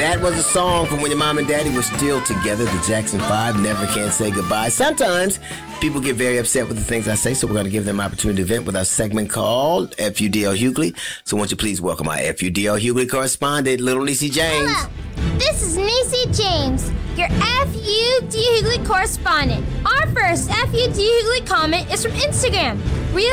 That was a song from when your mom and daddy were still together. The Jackson 5, Never Can Say Goodbye. Sometimes people get very upset with the things I say, so we're going to give them an opportunity to vent with our segment called FUDL Hughley. So won't you please welcome our FUDL Hughley correspondent, Little Niecy James. Hello, this is Niecy James, your FUD Hughley correspondent. Our first FUD Hughley comment is from Instagram.